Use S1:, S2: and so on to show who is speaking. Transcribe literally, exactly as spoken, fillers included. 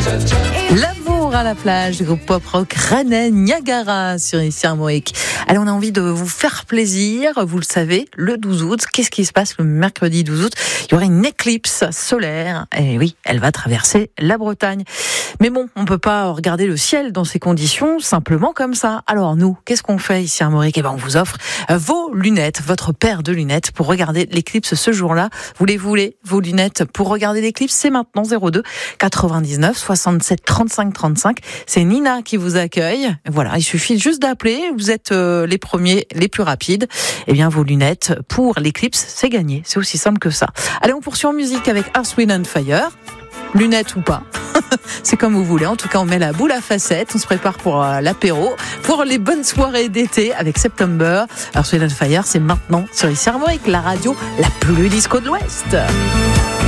S1: L'amour à la plage du groupe pop rock rennais Niagara sur ici Armorique. Allez, on a envie de vous faire plaisir. Vous le savez, le douze août, qu'est-ce qui se passe le mercredi douze août? Il y aura une éclipse solaire. Et oui, elle va traverser la Bretagne. Mais bon, on peut pas regarder le ciel dans ces conditions simplement comme ça. Alors nous, qu'est-ce qu'on fait ici à Armorique? Eh ben, on vous offre vos lunettes, votre paire de lunettes pour regarder l'éclipse ce jour-là. Vous les voulez, vos lunettes pour regarder l'éclipse? C'est maintenant zéro deux quatre-vingt-dix-neuf soixante-sept trente-cinq trente-cinq. C'est Nina qui vous accueille. Voilà, il suffit juste d'appeler. Vous êtes euh, les premiers, les plus rapides. Eh bien, vos lunettes pour l'éclipse, c'est gagné. C'est aussi simple que ça. Allez, on poursuit en musique avec Earth, Wind and Fire. Lunettes ou pas, c'est comme vous voulez. En tout cas, on met la boule à facettes. On se prépare pour euh, l'apéro, pour les bonnes soirées d'été avec September. Earth, Wind and Fire, c'est maintenant sur ici Armorique, la radio la plus disco de l'Ouest.